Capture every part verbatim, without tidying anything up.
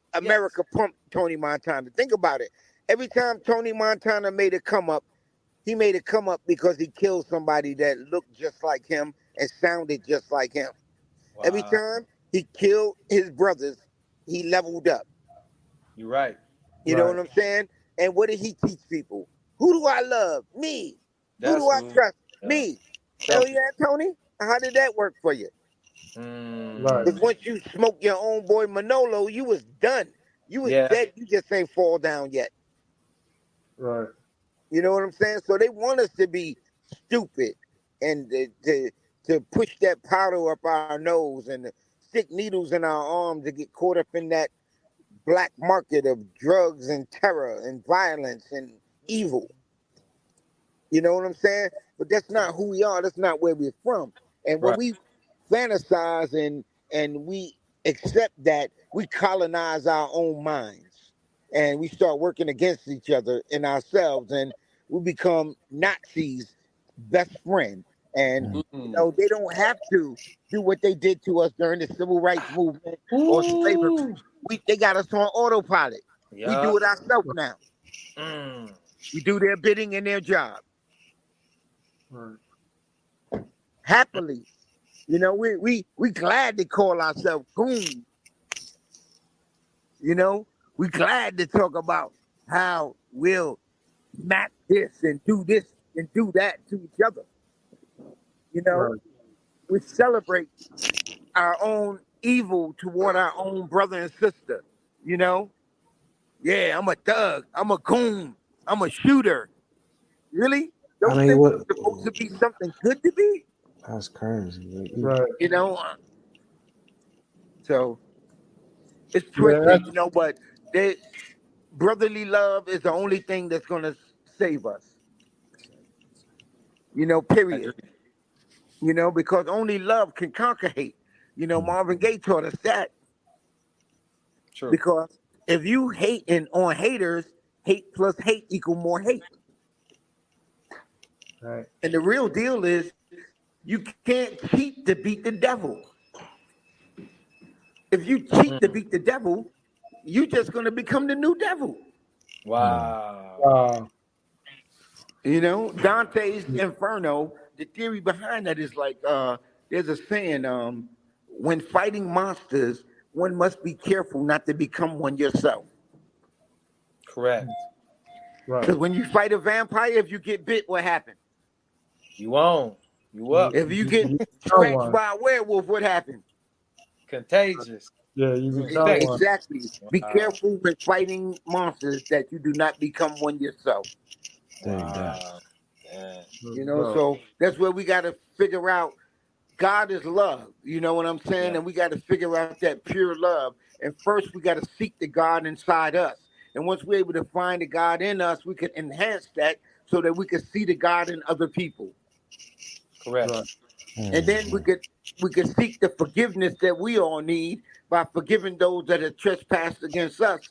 America Yes. pumped Tony Montana. Think about it. Every time Tony Montana made a come up, he made a come up because he killed somebody that looked just like him and sounded just like him. Every Wow. time he killed his brothers, he leveled up. You're right. You know Right. what I'm saying? And what did he teach people? Who do I love? Me. Who do That's I who. trust? Yeah. Me. Hell Selfish. yeah, Tony. How did that work for you? Right. Because Mm. once you smoked your own boy Manolo, you was done. You was Yeah. dead. You just ain't fall down yet. Right. You know what I'm saying? So they want us to be stupid and to to, to push that powder up our nose and to stick needles in our arms to get caught up in that black market of drugs and terror and violence and evil. You know what I'm saying? But that's not who we are. That's not where we're from. And when Right. we fantasize and and we accept that, we colonize our own minds and we start working against each other and ourselves, and we become Nazis, best friend. And you Mm. know they don't have to do what they did to us during the civil rights movement or slavery. Ooh. We they got us on autopilot. We do Yup. it ourselves now. Mm. We do their bidding and their job Right. happily. You know, we we we glad to call ourselves goons. You know, we glad to talk about how we'll smack this and do this and do that to each other. You know, Right. we celebrate our own evil toward our own brother and sister. You know, yeah, I'm a thug. I'm a goon. I'm a shooter. Really? I Those mean, things what? are supposed to be something good to be. That's crazy. You- Right. You know, so it's Yeah. twisted. That's, You know, but they brotherly love is the only thing that's going to save us, you know, I period. agree. You know, because only love can conquer hate. You know, Marvin Gaye taught us that True. because if you hate and on haters, hate plus hate equal more hate. right. And the real deal is you can't cheat to beat the devil. If you cheat to Mm. beat the devil, you're just going to become the new devil. Wow. Uh, You know, Dante's Inferno, the theory behind that is like uh there's a saying, um, when fighting monsters, one must be careful not to become one yourself. Correct. right. Because when you fight a vampire, if you get bit, what happens? You on. You You, up. If you you, get you become scratched one. by a werewolf, what happens? Contagious. Yeah. You You become E- one. infectious. Exactly. Be Wow. careful when fighting monsters that you do not become one yourself. Dig that. Wow. Man. You Let's know, go. so that's where we got to figure out God is love. You know what I'm saying? Yeah. And we got to figure out that pure love. And first, we got to seek the God inside us. And once we're able to find the God in us, we can enhance that so that we can see the God in other people. Correct. Right. And then we Mhm. could we could seek the forgiveness that we all need by forgiving those that have trespassed against us.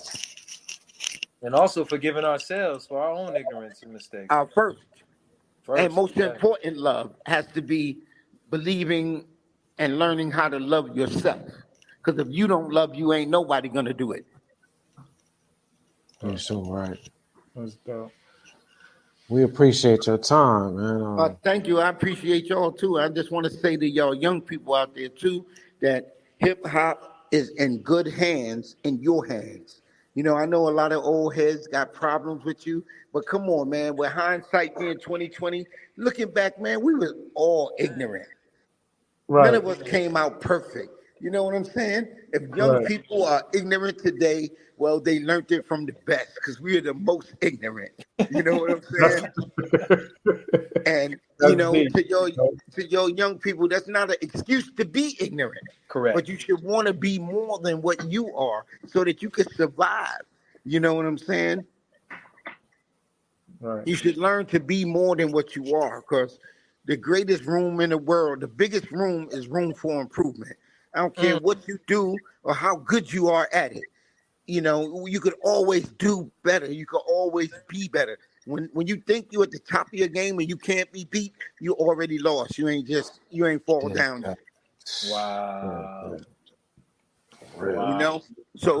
And also forgiving ourselves for our own ignorance and mistakes. Our first and First. most Yeah. important love has to be believing and learning how to love yourself. Because if you don't love you, ain't nobody gonna do it. You're so right. Let's go. We appreciate your time, man. Uh, Um, thank you. I appreciate y'all too. I just want to say to y'all young people out there too that hip hop is in good hands, in your hands. You know, I know a lot of old heads got problems with you, but come on, man. With hindsight being twenty twenty, looking back, man, we were all ignorant. None Right. of us came out perfect. You know what I'm saying? If young Right. people are ignorant today, well, they learned it from the best because we are the most ignorant. You know what I'm That's saying? And you that's know, deep. to your to your young people, that's not an excuse to be ignorant. Correct. But you should want to be more than what you are so that you can survive. You know what I'm saying? Right. You should learn to be more than what you are because the greatest room in the world, the biggest room is room for improvement. I don't care Mm. what you do or how good you are at it. You know, you could always do better. You could always be better. When when you think you're at the top of your game and you can't be beat, you already lost. You ain't just you ain't fall dig down that. yet. Real Wow. good. Real. You Wow. know? So